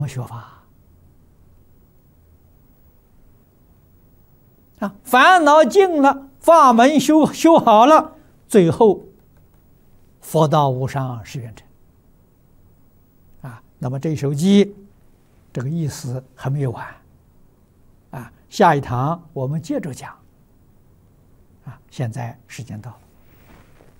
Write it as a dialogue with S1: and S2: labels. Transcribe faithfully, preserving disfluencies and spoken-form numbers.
S1: 么学法啊？烦恼尽了，法门修修好了，最后佛道无上誓愿成啊。那么这首偈这个意思还没有完啊，下一堂我们接着讲啊。现在时间到了。